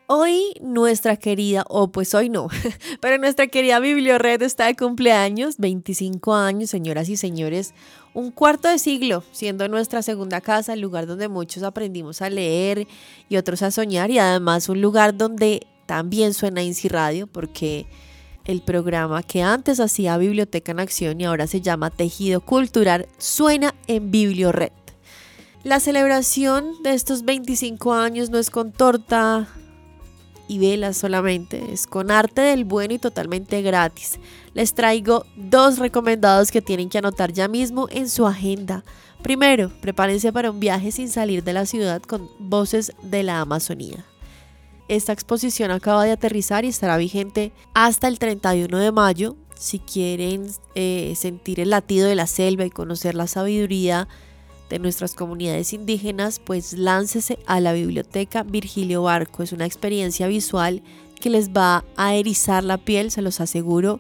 Hoy nuestra querida, o pues hoy no, pero nuestra querida Bibliored está de cumpleaños, 25 años, señoras y señores, un cuarto de siglo, siendo nuestra segunda casa, el lugar donde muchos aprendimos a leer y otros a soñar, y además un lugar donde también suena INSI Radio, porque el programa que antes hacía Biblioteca en Acción y ahora se llama Tejido Cultural suena en Bibliored. La celebración de estos 25 años no es con torta y velas solamente, es con arte del bueno y totalmente gratis. Les traigo 2 recomendados que tienen que anotar ya mismo en su agenda. Primero, prepárense para un viaje sin salir de la ciudad con Voces de la Amazonía. Esta exposición acaba de aterrizar y estará vigente hasta el 31 de mayo. Si quieren sentir el latido de la selva y conocer la sabiduría de nuestras comunidades indígenas, pues láncese a la biblioteca Virgilio Barco. Es una experiencia visual que les va a erizar la piel, se los aseguro.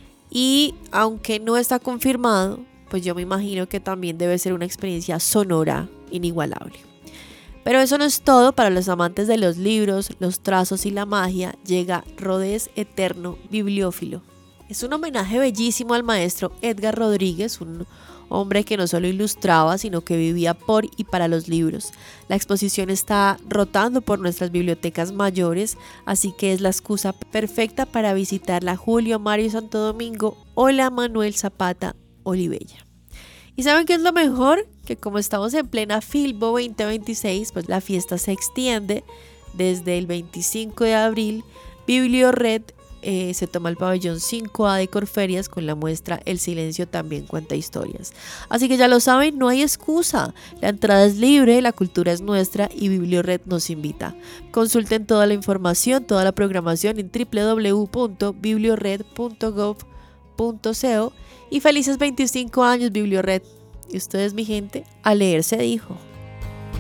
Y aunque no está confirmado, pues yo me imagino que también debe ser una experiencia sonora inigualable. Pero eso no es todo. Para los amantes de los libros, los trazos y la magia, llega Rodés Eterno Bibliófilo. Es un homenaje bellísimo al maestro Edgar Rodríguez, un hombre que no solo ilustraba, sino que vivía por y para los libros. La exposición está rotando por nuestras bibliotecas mayores, así que es la excusa perfecta para visitar la Julio Mario Santo Domingo o la Manuel Zapata Olivella. ¿Y saben qué es lo mejor? Que como estamos en plena Filbo 2026, pues la fiesta se extiende desde el 25 de abril. Bibliored se toma el pabellón 5A de Corferias con la muestra El silencio también cuenta historias. Así que ya lo saben, no hay excusa. La entrada es libre, la cultura es nuestra y Bibliored nos invita. Consulten toda la información, toda la programación en www.bibliored.gov.co y felices 25 años Bibliored. Y ustedes, mi gente, a leer se dijo.